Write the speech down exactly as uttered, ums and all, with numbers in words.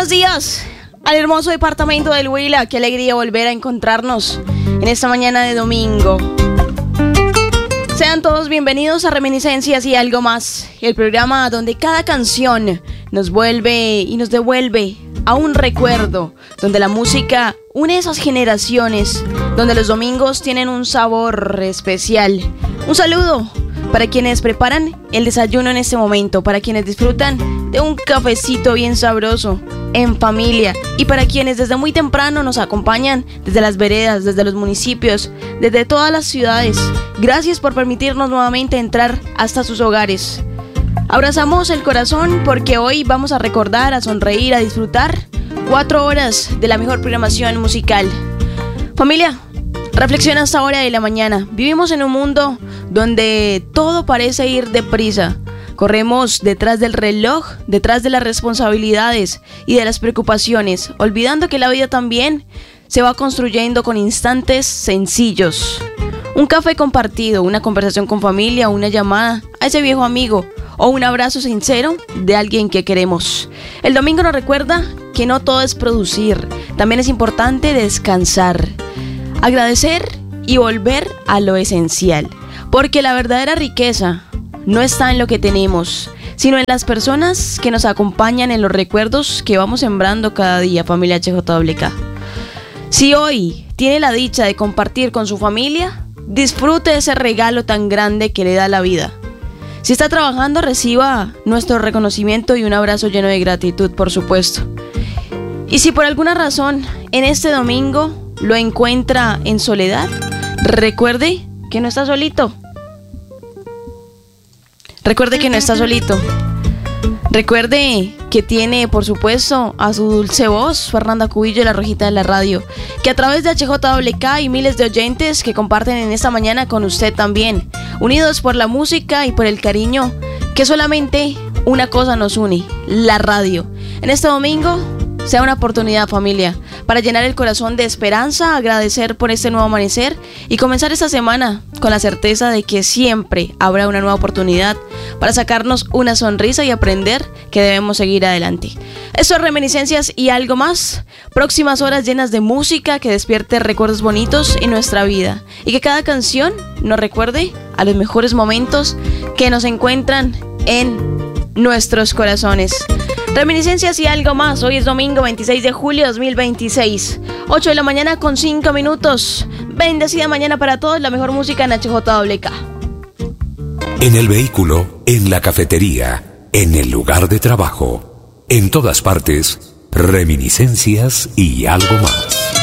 Buenos días al hermoso departamento del Huila. Qué alegría volver a encontrarnos en esta mañana de domingo. Sean todos bienvenidos a Reminiscencias y Algo Más, el programa donde cada canción nos vuelve y nos devuelve a un recuerdo, donde la música une esas generaciones, donde los domingos tienen un sabor especial. Un saludo para quienes preparan el desayuno en este momento, para quienes disfrutan de un cafecito bien sabroso en familia y para quienes desde muy temprano nos acompañan desde las veredas, desde los municipios, desde todas las ciudades. Gracias por permitirnos nuevamente entrar hasta sus hogares. Abrazamos el corazón porque hoy vamos a recordar, a sonreír, a disfrutar cuatro horas de la mejor programación musical. Familia, reflexiona hasta hora de la mañana. Vivimos en un mundo donde todo parece ir deprisa. Corremos detrás del reloj, detrás de las responsabilidades y de las preocupaciones, olvidando que la vida también se va construyendo con instantes sencillos. Un café compartido, una conversación con familia, una llamada a ese viejo amigo o un abrazo sincero de alguien que queremos. El domingo nos recuerda que no todo es producir, también es importante descansar, agradecer y volver a lo esencial, porque la verdadera riqueza no está en lo que tenemos, sino en las personas que nos acompañan, en los recuerdos que vamos sembrando cada día, familia H J W K. Si hoy tiene la dicha de compartir con su familia, disfrute ese regalo tan grande que le da la vida. Si está trabajando, reciba nuestro reconocimiento y un abrazo lleno de gratitud, por supuesto. Y si por alguna razón en este domingo lo encuentra en soledad, recuerde que no está solito. Recuerde que no está solito. Recuerde que tiene, por supuesto, a su dulce voz, Fernanda Cubillo, la rojita de la radio, que a través de H J W K y miles de oyentes que comparten en esta mañana con usted también, unidos por la música y por el cariño, que solamente una cosa nos une, la radio. En este domingo sea una oportunidad, familia, para llenar el corazón de esperanza, agradecer por este nuevo amanecer y comenzar esta semana con la certeza de que siempre habrá una nueva oportunidad para sacarnos una sonrisa y aprender que debemos seguir adelante. Esto es Reminiscencias y Algo Más, próximas horas llenas de música que despierte recuerdos bonitos en nuestra vida y que cada canción nos recuerde a los mejores momentos que nos encuentran en nuestros corazones. Reminiscencias y Algo Más. Hoy es domingo veintiséis de julio de dos mil veintiséis, ocho de la mañana con cinco minutos. Bendecida mañana para todos, la mejor música en H J W K. En el vehículo, en la cafetería, en el lugar de trabajo, en todas partes, Reminiscencias y Algo Más.